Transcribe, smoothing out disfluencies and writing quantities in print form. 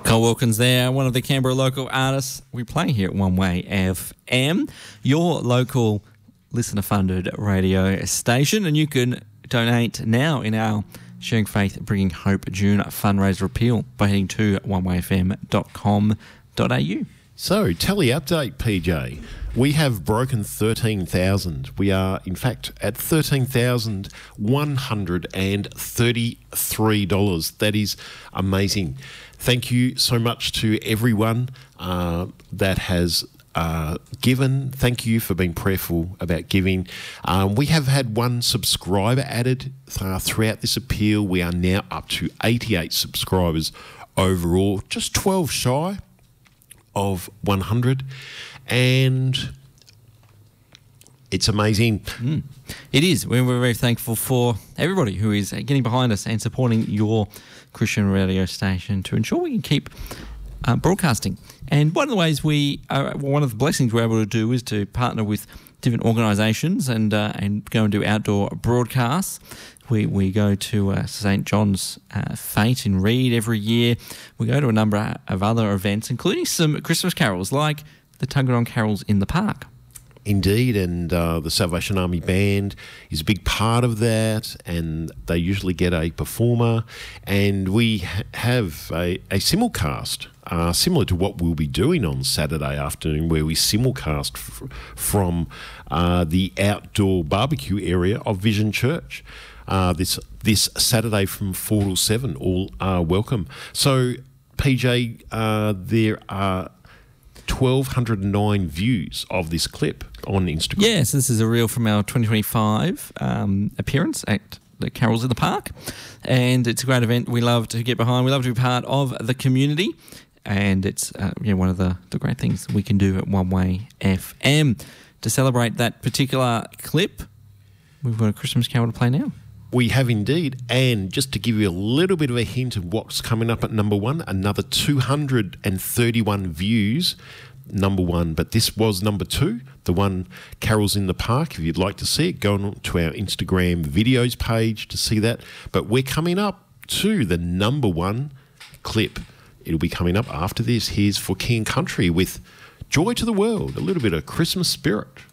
Cole Wilkins there, one of the Canberra local artists we play here at One Way FM, your local listener-funded radio station, and you can donate now in our Sharing Faith Bringing Hope June fundraiser appeal by heading to onewayfm.com.au. So, tally update, PJ. We have broken 13,000. We are, in fact, at $13,133. That is amazing. Thank you so much to everyone that has given. Thank you for being prayerful about giving. We have had one subscriber added throughout this appeal. We are now up to 88 subscribers overall, just 12 shy of 100, and it's amazing. It is. We're very thankful for everybody who is getting behind us and supporting your Christian radio station to ensure we can keep broadcasting. And one of the ways one of the blessings we're able to do is to partner with different organisations and go and do outdoor broadcasts. We go to St John's Fete in Reid every year. We go to a number of other events, including some Christmas carols like the Tuggeranong Carols in the Park. Indeed, and the Salvation Army Band is a big part of that, and they usually get a performer, and we have a simulcast similar to what we'll be doing on Saturday afternoon, where we simulcast from the outdoor barbecue area of Vision Church. This Saturday from 4 till 7, all are welcome. So, PJ, there are 1,209 views of this clip on Instagram. Yes, this is a reel from our 2025 appearance at the Carols in the Park, and it's a great event. We love to get behind. We love to be part of the community, and it's one of the great things we can do at One Way FM. To celebrate that particular clip, we've got a Christmas carol to play now. We have indeed, and just to give you a little bit of a hint of what's coming up at number one, another 231 views, number one, but this was number two, the one Carols in the Park. If you'd like to see it, go on to our Instagram videos page to see that. But we're coming up to the number one clip. It'll be coming up after this. Here's For King and Country with Joy to the World, a little bit of Christmas spirit.